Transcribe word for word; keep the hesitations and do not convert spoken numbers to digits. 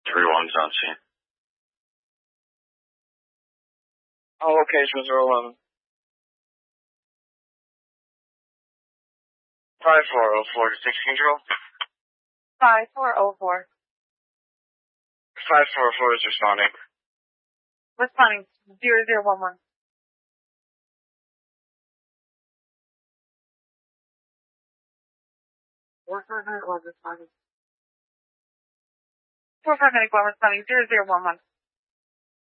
Three ones on scene. All locations are eleven. Five four oh four to six control. Five four oh four. Five four oh four is responding. Responding. Zero zero one one. Four five nine one responding. Four five nine one responding. Zero zero one one.